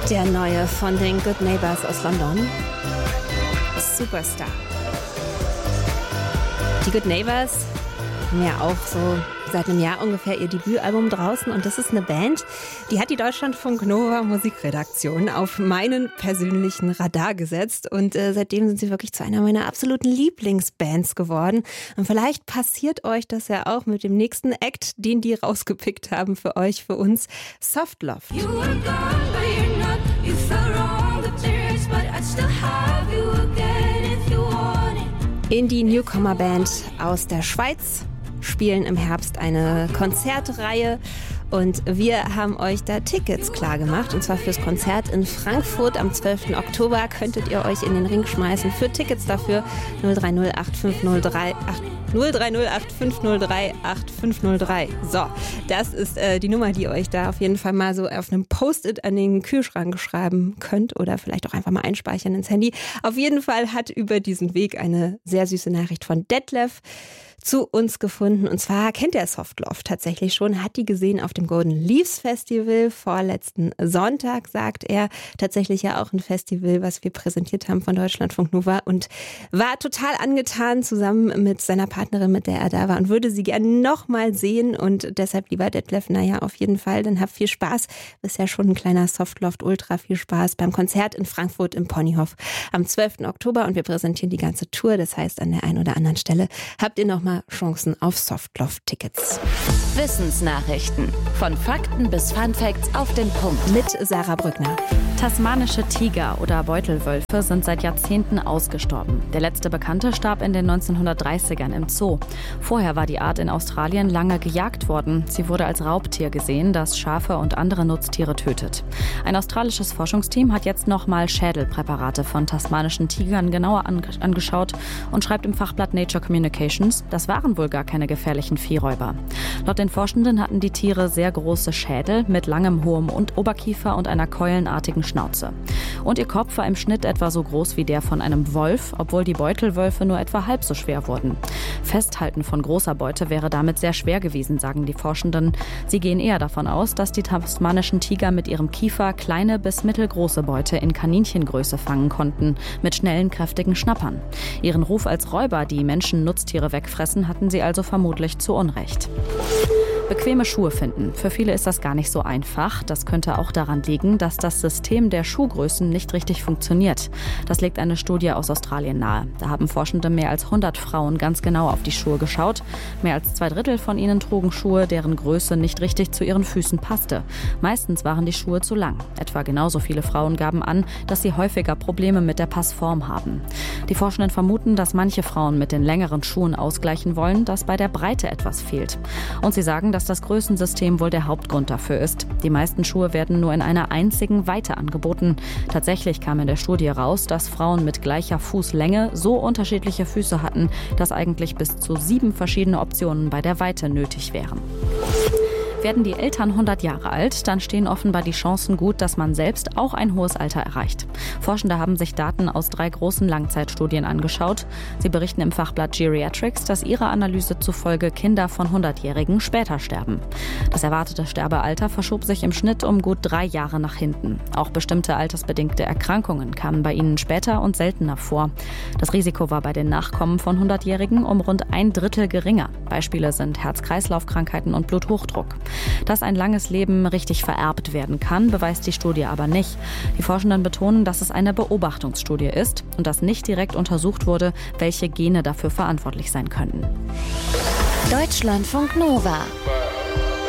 Der neue von den Good Neighbors aus London. Superstar. Die Good Neighbors haben ja auch so seit einem Jahr ungefähr ihr Debütalbum draußen. Und das ist eine Band, die hat die Deutschlandfunk Nova Musikredaktion auf meinen persönlichen Radar gesetzt. Und seitdem sind sie wirklich zu einer meiner absoluten Lieblingsbands geworden. Und vielleicht passiert euch das ja auch mit dem nächsten Act, den die rausgepickt haben für euch, für uns. Softloft. Indie-Newcomer-Band aus der Schweiz, spielen im Herbst eine Konzertreihe und wir haben euch da Tickets klar gemacht, und zwar fürs Konzert in Frankfurt am 12. Oktober könntet ihr euch in den Ring schmeißen. Für Tickets dafür 030 8503 8503. So, das ist die Nummer, die ihr euch da auf jeden Fall mal so auf einem Post-it an den Kühlschrank schreiben könnt oder vielleicht auch einfach mal einspeichern ins Handy. Auf jeden Fall hat über diesen Weg eine sehr süße Nachricht von Detlef zu uns gefunden. Und zwar kennt er Softloft tatsächlich schon, hat die gesehen auf dem Golden Leaves Festival vorletzten Sonntag, sagt er. Tatsächlich ja auch ein Festival, was wir präsentiert haben von Deutschlandfunk Nova, und war total angetan zusammen mit seiner Partnerin, mit der er da war, und würde sie gerne nochmal sehen. Und deshalb, lieber Detlef, naja, auf jeden Fall, dann habt viel Spaß. Ist ja schon ein kleiner Softloft, ultra viel Spaß beim Konzert in Frankfurt im Ponyhof am 12. Oktober. Und wir präsentieren die ganze Tour. Das heißt, an der einen oder anderen Stelle habt ihr nochmal Chancen auf Softloft-Tickets. Wissensnachrichten. Von Fakten bis Funfacts auf den Punkt. Mit Sarah Brückner. Tasmanische Tiger oder Beutelwölfe sind seit Jahrzehnten ausgestorben. Der letzte Bekannte starb in den 1930ern im Zoo. Vorher war die Art in Australien lange gejagt worden. Sie wurde als Raubtier gesehen, das Schafe und andere Nutztiere tötet. Ein australisches Forschungsteam hat jetzt nochmal Schädelpräparate von tasmanischen Tigern genauer angeschaut und schreibt im Fachblatt Nature Communications, das waren wohl gar keine gefährlichen Viehräuber. Laut den Forschenden hatten die Tiere sehr große Schädel mit langem, hohem Oberkiefer und einer keulenartigen Schnauze. Und ihr Kopf war im Schnitt etwa so groß wie der von einem Wolf, obwohl die Beutelwölfe nur etwa halb so schwer wurden. Festhalten von großer Beute wäre damit sehr schwer gewesen, sagen die Forschenden. Sie gehen eher davon aus, dass die tasmanischen Tiger mit ihrem Kiefer kleine bis mittelgroße Beute in Kaninchengröße fangen konnten, mit schnellen, kräftigen Schnappern. Ihren Ruf als Räuber, die Menschen Nutztiere wegfressen, hatten sie also vermutlich zu Unrecht. Bequeme Schuhe finden. Für viele ist das gar nicht so einfach. Das könnte auch daran liegen, dass das System der Schuhgrößen nicht richtig funktioniert. Das legt eine Studie aus Australien nahe. Da haben Forschende mehr als 100 Frauen ganz genau auf die Schuhe geschaut. Mehr als 2/3 von ihnen trugen Schuhe, deren Größe nicht richtig zu ihren Füßen passte. Meistens waren die Schuhe zu lang. Etwa genauso viele Frauen gaben an, dass sie häufiger Probleme mit der Passform haben. Die Forschenden vermuten, dass manche Frauen mit den längeren Schuhen ausgleichen wollen, dass bei der Breite etwas fehlt. Und sie sagen, dass das Größensystem wohl der Hauptgrund dafür ist. Die meisten Schuhe werden nur in einer einzigen Weite angeboten. Tatsächlich kam in der Studie raus, dass Frauen mit gleicher Fußlänge so unterschiedliche Füße hatten, dass eigentlich bis zu 7 verschiedene Optionen bei der Weite nötig wären. Werden die Eltern 100 Jahre alt, dann stehen offenbar die Chancen gut, dass man selbst auch ein hohes Alter erreicht. Forschende haben sich Daten aus 3 großen Langzeitstudien angeschaut. Sie berichten im Fachblatt Geriatrics, dass ihrer Analyse zufolge Kinder von 100-Jährigen später sterben. Das erwartete Sterbealter verschob sich im Schnitt um gut 3 Jahre nach hinten. Auch bestimmte altersbedingte Erkrankungen kamen bei ihnen später und seltener vor. Das Risiko war bei den Nachkommen von 100-Jährigen um rund 1/3 geringer. Beispiele sind Herz-Kreislauf-Krankheiten und Bluthochdruck. Dass ein langes Leben richtig vererbt werden kann, beweist die Studie aber nicht. Die Forschenden betonen, dass es eine Beobachtungsstudie ist und dass nicht direkt untersucht wurde, welche Gene dafür verantwortlich sein könnten. Deutschlandfunk Nova.